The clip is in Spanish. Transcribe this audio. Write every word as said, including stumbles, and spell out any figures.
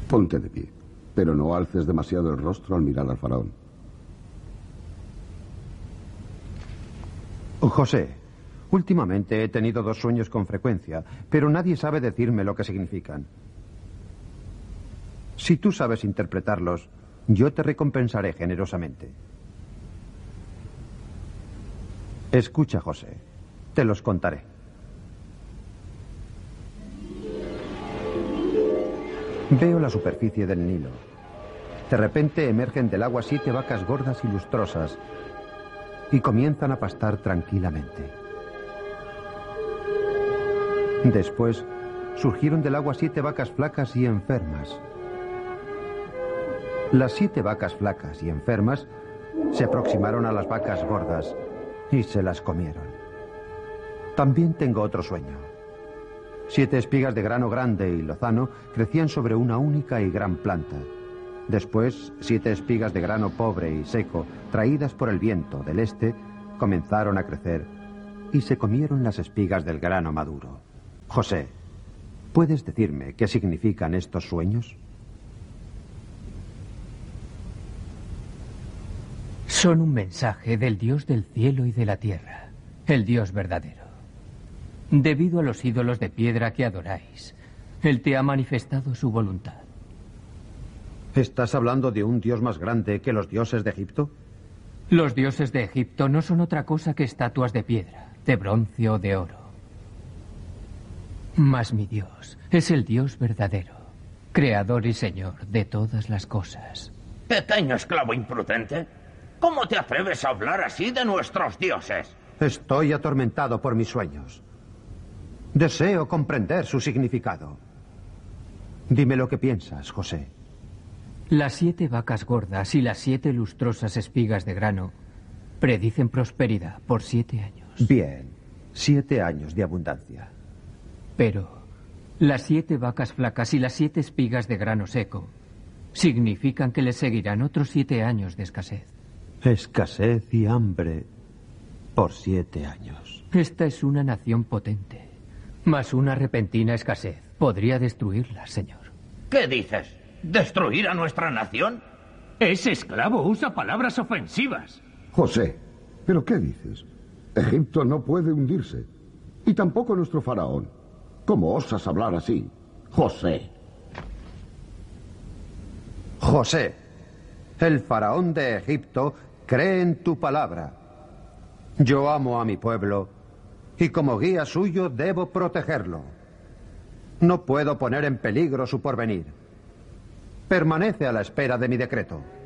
Ponte de pie, pero no alces demasiado el rostro al mirar al faraón. José, últimamente he tenido dos sueños con frecuencia, pero nadie sabe decirme lo que significan. Si tú sabes interpretarlos, yo te recompensaré generosamente. Escucha, José, te los contaré. Veo la superficie del Nilo. De repente emergen del agua siete vacas gordas y lustrosas y comienzan a pastar tranquilamente. Después surgieron del agua siete vacas flacas y enfermas. Las siete vacas flacas y enfermas se aproximaron a las vacas gordas y se las comieron. También tengo otro sueño. Siete espigas de grano grande y lozano crecían sobre una única y gran planta. Después, siete espigas de grano pobre y seco, traídas por el viento del este, comenzaron a crecer y se comieron las espigas del grano maduro. José, ¿puedes decirme qué significan estos sueños? Son un mensaje del Dios del cielo y de la tierra, el Dios verdadero. Debido a los ídolos de piedra que adoráis, Él te ha manifestado su voluntad. ¿Estás hablando de un Dios más grande que los dioses de Egipto? Los dioses de Egipto no son otra cosa que estatuas de piedra, de bronce o de oro. Mas mi Dios es el Dios verdadero, creador y Señor de todas las cosas. Pequeño esclavo imprudente, ¿cómo te atreves a hablar así de nuestros dioses? Estoy atormentado por mis sueños. Deseo comprender su significado. Dime lo que piensas, José. Las siete vacas gordas y las siete lustrosas espigas de grano predicen prosperidad por siete años. Bien, siete años de abundancia. Pero las siete vacas flacas y las siete espigas de grano seco significan que le seguirán otros siete años de escasez. Escasez y hambre por siete años. Esta es una nación potente, mas una repentina escasez podría destruirla, señor. ¿Qué dices? ¿Destruir a nuestra nación? Ese esclavo usa palabras ofensivas. José, ¿pero qué dices? Egipto no puede hundirse. Y tampoco nuestro faraón. ¿Cómo osas hablar así, José? José, el faraón de Egipto cree en tu palabra. Yo amo a mi pueblo y como guía suyo debo protegerlo. No puedo poner en peligro su porvenir. Permanece a la espera de mi decreto.